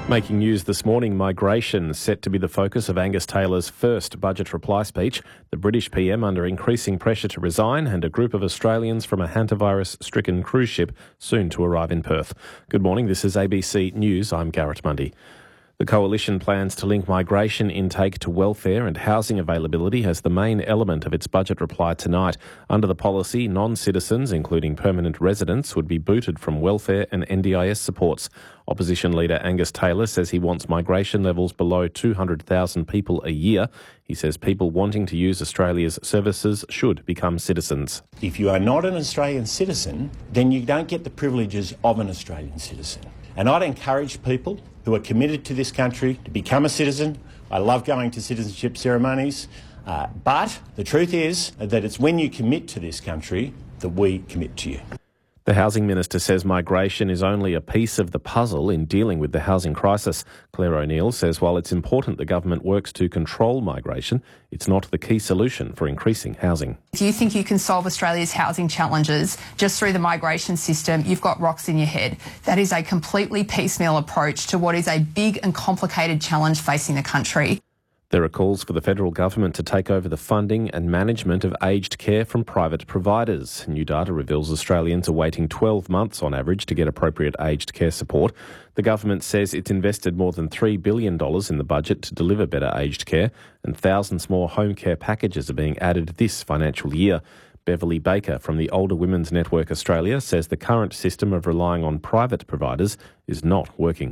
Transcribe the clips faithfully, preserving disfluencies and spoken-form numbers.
Making news this morning, migration set to be the focus of Angus Taylor's first budget reply speech. The British P M under increasing pressure to resign, and a group of Australians from a hantavirus-stricken cruise ship soon to arrive in Perth. Good morning, this is A B C News. I'm Garrett Mundy. The Coalition plans to link migration intake to welfare and housing availability as the main element of its budget reply tonight. Under the policy, non-citizens, including permanent residents, would be booted from welfare and N D I S supports. Opposition leader Angus Taylor says he wants migration levels below two hundred thousand people a year. He says people wanting to use Australia's services should become citizens. If you are not an Australian citizen, then you don't get the privileges of an Australian citizen. And I'd encourage people who are committed to this country to become a citizen. I love going to citizenship ceremonies. Uh, but the truth is that it's when you commit to this country that we commit to you. The Housing Minister says migration is only a piece of the puzzle in dealing with the housing crisis. Claire O'Neill says while it's important the government works to control migration, it's not the key solution for increasing housing. If you think you can solve Australia's housing challenges just through the migration system, you've got rocks in your head. That is a completely piecemeal approach to what is a big and complicated challenge facing the country. There are calls for the federal government to take over the funding and management of aged care from private providers. New data reveals Australians are waiting twelve months on average to get appropriate aged care support. The government says it's invested more than three billion dollars in the budget to deliver better aged care, and thousands more home care packages are being added this financial year. Beverly Baker from the Older Women's Network Australia says the current system of relying on private providers is not working.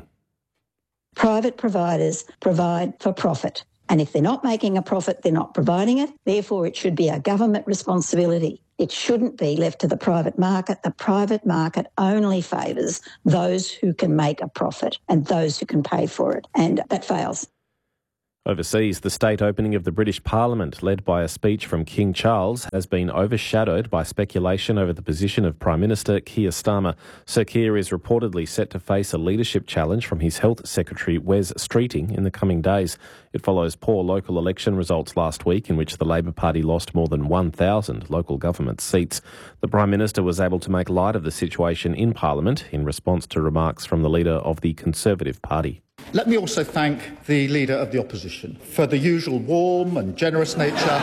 Private providers provide for profit. And if they're not making a profit, they're not providing it. Therefore, it should be a government responsibility. It shouldn't be left to the private market. The private market only favours those who can make a profit and those who can pay for it. And that fails. Overseas, the state opening of the British Parliament, led by a speech from King Charles, has been overshadowed by speculation over the position of Prime Minister Keir Starmer. Sir Keir is reportedly set to face a leadership challenge from his Health Secretary Wes Streeting in the coming days. It follows poor local election results last week in which the Labor Party lost more than one thousand local government seats. The Prime Minister was able to make light of the situation in Parliament in response to remarks from the leader of the Conservative Party. Let me also thank the Leader of the Opposition for the usual warm and generous nature of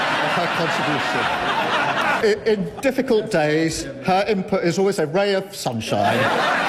her contribution. In, in difficult days, her input is always a ray of sunshine.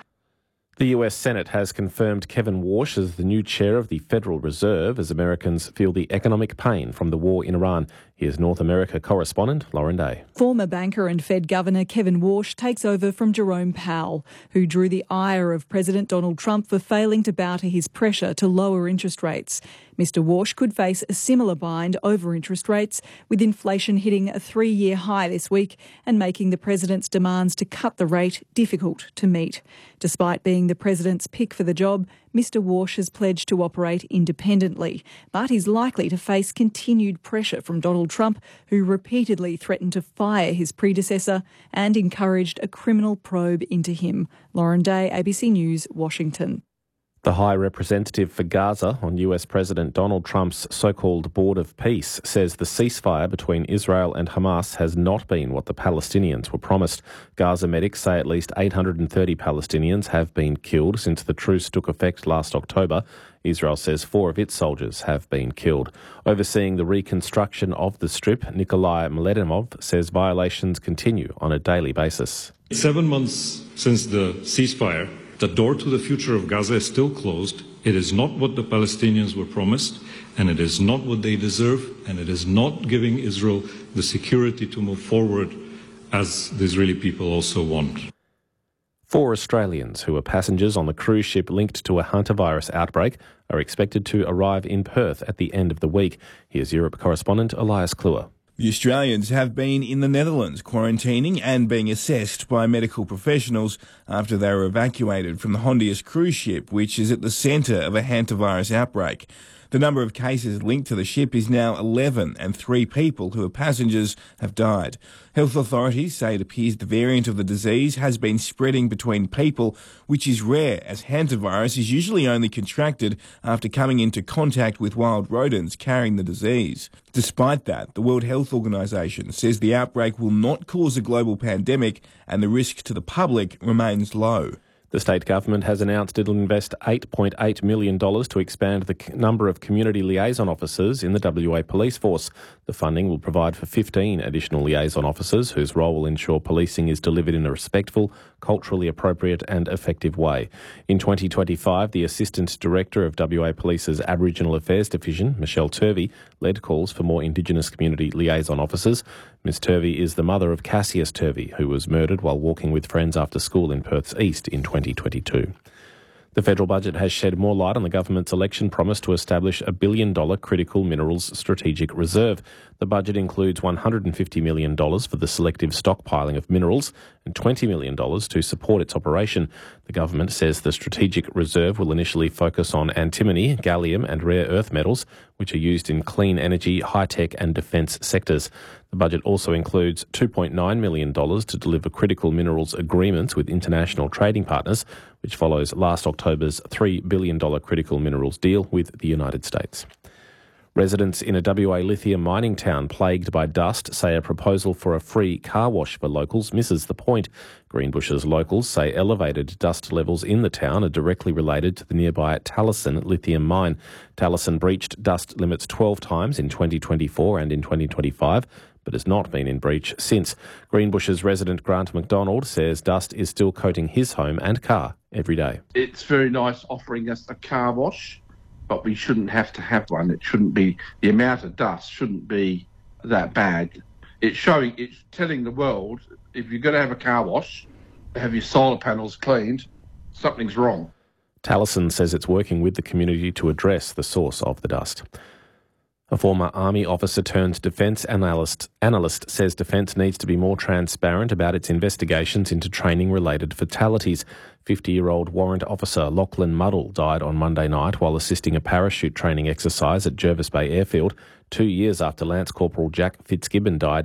The U S Senate has confirmed Kevin Warsh as the new chair of the Federal Reserve as Americans feel the economic pain from the war in Iran. Here's North America correspondent Lauren Day. Former banker and Fed Governor Kevin Warsh takes over from Jerome Powell, who drew the ire of President Donald Trump for failing to bow to his pressure to lower interest rates. Mister Warsh could face a similar bind over interest rates, with inflation hitting a three-year high this week and making the president's demands to cut the rate difficult to meet. Despite being the president's pick for the job, Mister Warsh has pledged to operate independently, but is likely to face continued pressure from Donald Trump, who repeatedly threatened to fire his predecessor and encouraged a criminal probe into him. Lauren Day, A B C News, Washington. The High Representative for Gaza on U S President Donald Trump's so-called Board of Peace says the ceasefire between Israel and Hamas has not been what the Palestinians were promised. Gaza medics say at least eight hundred thirty Palestinians have been killed since the truce took effect last October. Israel says four of its soldiers have been killed. Overseeing the reconstruction of the Strip, Nikolai Mladenov says violations continue on a daily basis. Seven months since the ceasefire, the door to the future of Gaza is still closed. It is not what the Palestinians were promised, and it is not what they deserve, and it is not giving Israel the security to move forward as the Israeli people also want. Four Australians who were passengers on the cruise ship linked to a hantavirus outbreak are expected to arrive in Perth at the end of the week. Here's Europe correspondent Elias Kluwer. The Australians have been in the Netherlands quarantining and being assessed by medical professionals after they were evacuated from the Hondius cruise ship, which is at the centre of a hantavirus outbreak. The number of cases linked to the ship is now eleven, and three people who are passengers have died. Health authorities say it appears the variant of the disease has been spreading between people, which is rare, as hantavirus is usually only contracted after coming into contact with wild rodents carrying the disease. Despite that, the World Health Organization says the outbreak will not cause a global pandemic and the risk to the public remains low. The state government has announced it'll invest eight point eight million dollars to expand the number of community liaison officers in the W A Police Force. The funding will provide for fifteen additional liaison officers whose role will ensure policing is delivered in a respectful, culturally appropriate and effective way. In twenty twenty-five, the Assistant Director of W A Police's Aboriginal Affairs Division, Michelle Turvey, led calls for more Indigenous community liaison officers. Miss Turvey is the mother of Cassius Turvey, who was murdered while walking with friends after school in Perth's East in twenty twenty-two. The federal budget has shed more light on the government's election promise to establish a billion dollar critical minerals strategic reserve. The budget includes one hundred fifty million dollars for the selective stockpiling of minerals and twenty million dollars to support its operation. The government says the strategic reserve will initially focus on antimony, gallium and rare earth metals, which are used in clean energy, high-tech and defence sectors. The budget also includes two point nine million dollars to deliver critical minerals agreements with international trading partners, which follows last October's three billion dollars critical minerals deal with the United States. Residents in a W A lithium mining town plagued by dust say a proposal for a free car wash for locals misses the point. Greenbushes locals say elevated dust levels in the town are directly related to the nearby Talison lithium mine. Talison breached dust limits twelve times in twenty twenty-four and in twenty twenty-five, but has not been in breach since. Greenbushes resident Grant McDonald says dust is still coating his home and car every day. It's very nice offering us a car wash, but we shouldn't have to have one. It shouldn't be, the amount of dust shouldn't be that bad. It's showing, it's telling the world, if you're going to have a car wash, have your solar panels cleaned, something's wrong. Talison says it's working with the community to address the source of the dust. A former Army officer turned defence analyst, analyst says Defence needs to be more transparent about its investigations into training-related fatalities. fifty-year-old Warrant Officer Lachlan Muddle died on Monday night while assisting a parachute training exercise at Jervis Bay Airfield, two years after Lance Corporal Jack Fitzgibbon died